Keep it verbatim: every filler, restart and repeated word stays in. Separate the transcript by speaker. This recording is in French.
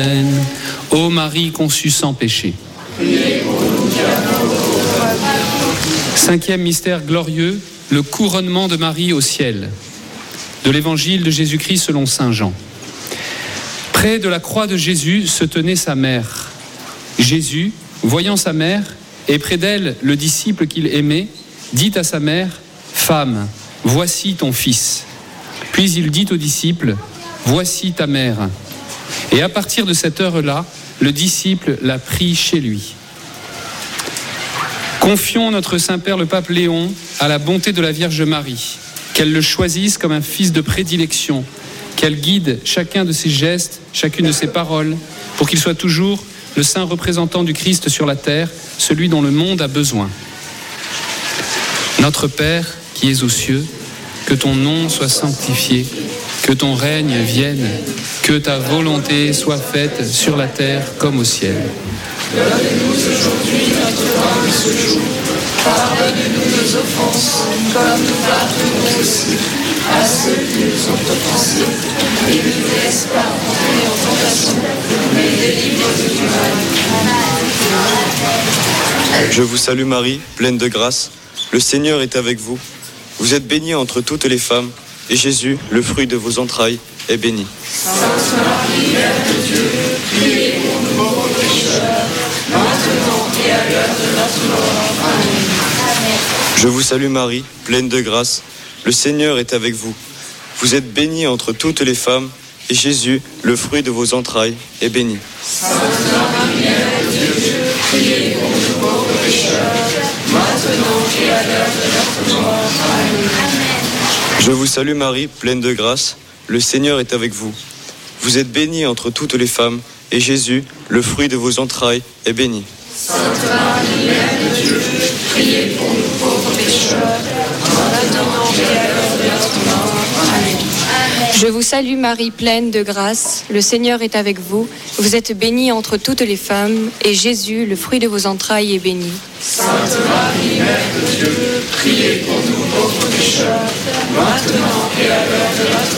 Speaker 1: Ô Marie conçue sans péché. Cinquième mystère glorieux, le couronnement de Marie au ciel. De l'évangile de Jésus-Christ selon saint Jean. Près de la croix de Jésus se tenait sa mère. Jésus, voyant sa mère, et près d'elle le disciple qu'il aimait, dit à sa mère, « Femme, voici ton fils. » Puis il dit au disciple, « Voici ta mère. » Et à partir de cette heure-là, le disciple l'a pris chez lui. Confions notre Saint-Père le pape Léon à la bonté de la Vierge Marie, qu'elle le choisisse comme un fils de prédilection, qu'elle guide chacun de ses gestes, chacune de ses paroles, pour qu'il soit toujours le saint représentant du Christ sur la terre, celui dont le monde a besoin. Notre Père, qui es aux cieux, que ton nom soit sanctifié, que ton règne vienne, que ta volonté soit faite sur la terre comme au ciel.
Speaker 2: Donne-nous aujourd'hui notre pain de ce jour. Pardonne-nous nos offenses, comme nous pardonnons aussi à ceux qui nous ont offensés. Et ne nous laisse pas entrer en tentation, mais délivre-nous du mal.
Speaker 3: Je vous salue Marie, pleine de grâce. Le Seigneur est avec vous. Vous êtes bénie entre toutes les femmes, et Jésus, le fruit de vos entrailles, est béni.
Speaker 2: Sainte Marie, Mère de Dieu, priez pour nous pauvres pécheurs, maintenant et à l'heure de notre mort. Amen.
Speaker 3: Je vous salue Marie, pleine de grâce. Le Seigneur est avec vous. Vous êtes bénie entre toutes les femmes, et Jésus, le fruit de vos entrailles, est béni.
Speaker 2: Sainte Marie, Mère de Dieu, priez pour nous pauvres pécheurs, maintenant et à l'heure de notre mort. Amen.
Speaker 3: Je vous salue Marie, pleine de grâce. Le Seigneur est avec vous. Vous êtes bénie entre toutes les femmes, et Jésus, le fruit de vos entrailles, est béni.
Speaker 2: Sainte Marie, Mère de Dieu, priez pour nous pauvres pécheurs, maintenant et à l'heure de notre mort. Amen.
Speaker 4: Je vous salue Marie, pleine de grâce. Le Seigneur est avec vous. Vous êtes bénie entre toutes les femmes, et Jésus, le fruit de vos entrailles, est béni.
Speaker 2: Sainte Marie, Mère de Dieu, priez pour nous pauvres pécheurs, maintenant et à l'heure de notre